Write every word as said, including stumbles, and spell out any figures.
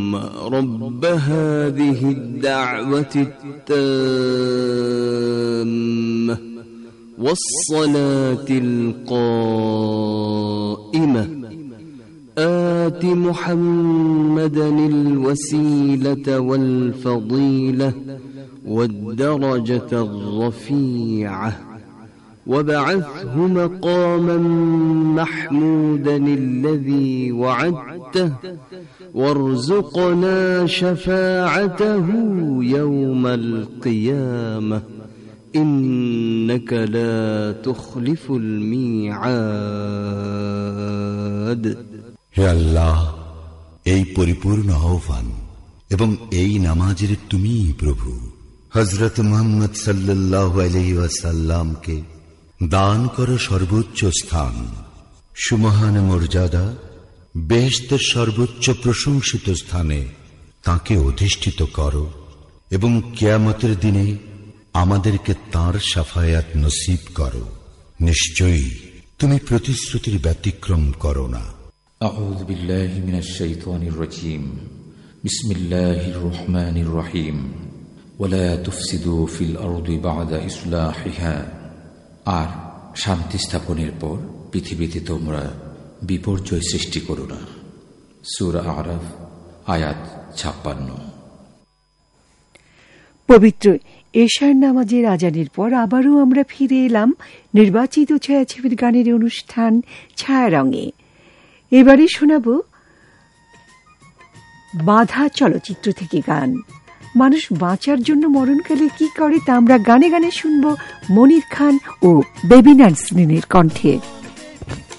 رب هذه الدعوة التامة والصلاة القائمة آت محمدا الوسيلة والفضيلة والدرجة الرفيعة وابعثه مقاما محمودا الذي وعدته وارزقنا شفاعته يوم القيامة إنك لا تخلف الميعاد. হে আল্লাহ, এই পরিপূর্ণ আহ্বান এবং এই নামাজের তুমিই প্রভু। হযরত মুহাম্মদ সাল্লাল্লাহু আলাইহি ওয়াসাল্লামকে দান করো সর্বোচ্চ স্থান, সুমহান মর্যাদা, বেহেশতের সর্বোচ্চ প্রশংসিত স্থানে তাকে অধিষ্ঠিত করো এবং কিয়ামতের দিনে আমাদেরকে তাঁর শাফায়াত নসিব করো। নিশ্চয়ই তুমি প্রতিশ্রুতির ব্যতিক্রম করো না। আউযু বিল্লাহি মিনাশ শাইতানির রাজীম। বিসমিল্লাহির রহমানির রহিম। ওয়ালা তুফসিদু ফিল আরদি বা'দা ইসলাহিহা। আর শান্তি স্থাপনের পর পৃথিবীতে তোমরা বিপর্যয় সৃষ্টি করো না। সূরা আরাফ আয়াত ছাপ্পান্ন। পবিত্র এশার নামাজের আজানের পর আবারও আমরা ফিরে এলাম নির্বাচিত ছায়াছবির গানের অনুষ্ঠান ছায়ারঙে। এবারে শোনাব বাধা চলচ্চিত্র থেকে গান। মানুষ বাঁচার জন্য মরণকালে কি করে তা আমরা গানে গানে শুনব মনির খান ও বেবি নাসরিনের কণ্ঠে।